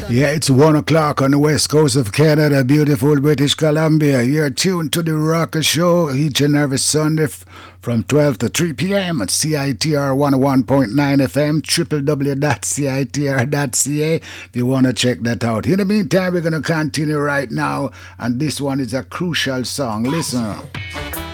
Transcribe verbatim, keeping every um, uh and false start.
Yeah, it's one o'clock on the west coast of Canada, beautiful British Columbia. You're tuned to the Rocker Show each and every Sunday f- from twelve to three p m at C I T R one oh one point nine F M, w w w dot c i t r dot c a if you want to check that out. In the meantime, we're going to continue right now, and this one is a crucial song. Listen.